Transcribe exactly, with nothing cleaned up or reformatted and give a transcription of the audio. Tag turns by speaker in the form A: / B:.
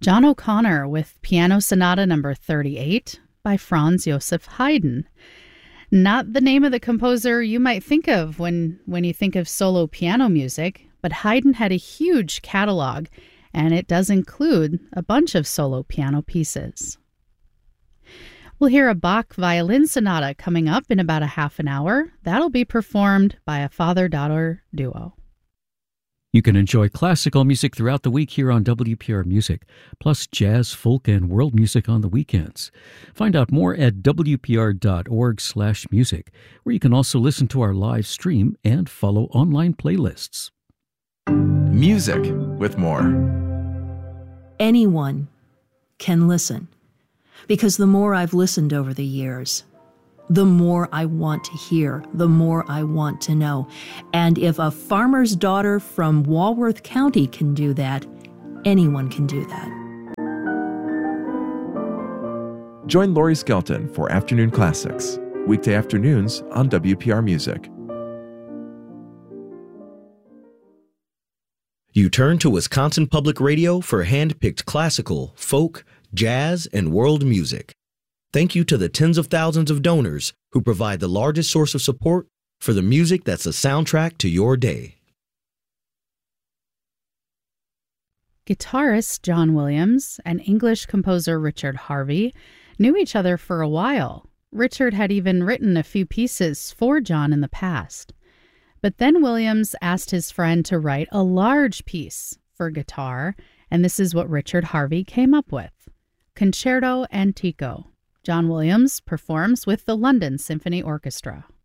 A: John O'Connor with Piano Sonata number thirty-eight by Franz Joseph Haydn. Not the name of the composer you might think of when, when you think of solo piano music, but Haydn had a huge catalog, and it does include a bunch of solo piano pieces. We'll hear a Bach violin sonata coming up in about a half an hour. That'll be performed by a father-daughter duo.
B: You can enjoy classical music throughout the week here on W P R Music, plus jazz, folk, and world music on the weekends. Find out more at w p r dot org slash music, where you can also listen to our live stream and follow online playlists.
C: Music with more.
D: Anyone can listen, because the more I've listened over the years, the more I want to hear, the more I want to know. And if a farmer's daughter from Walworth County can do that, anyone can do that.
C: Join Laurie Skelton for Afternoon Classics, weekday afternoons on W P R Music.
E: You turn to Wisconsin Public Radio for hand-picked classical, folk, jazz, and world music. Thank you to the tens of thousands of donors who provide the largest source of support for the music that's the soundtrack to your day.
A: Guitarist John Williams and English composer Richard Harvey knew each other for a while. Richard had even written a few pieces for John in the past. But then Williams asked his friend to write a large piece for guitar, and this is what Richard Harvey came up with. Concerto Antico. John Williams performs with the London Symphony Orchestra.